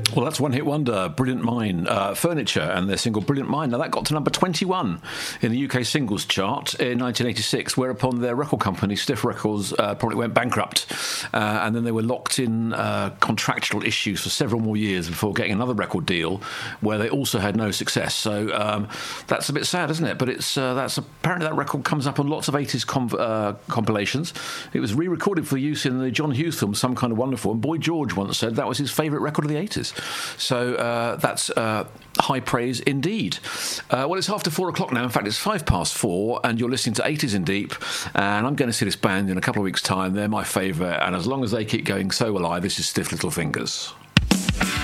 Well, that's One Hit Wonder, Brilliant Mind, Furniture, and their single Brilliant Mind. Now, that got to number 21 in the UK singles chart in 1986, whereupon their record company, Stiff Records, probably went bankrupt. And then they were locked in contractual issues for several more years before getting another record deal where they also had no success. So that's a bit sad, isn't it? But that's apparently that record comes up on lots of 80s compilations. It was re-recorded for use in the John Hughes film Some Kind of Wonderful, and Boy George once said that was his favourite record of the 80s. So that's high praise indeed. Well, it's after 4 o'clock now. In fact, it's 4:05, and you're listening to 80s in Deep, and I'm going to see this band in a couple of weeks' time. They're my favourite, and as long as they keep going, so will I. This is Stiff Little Fingers.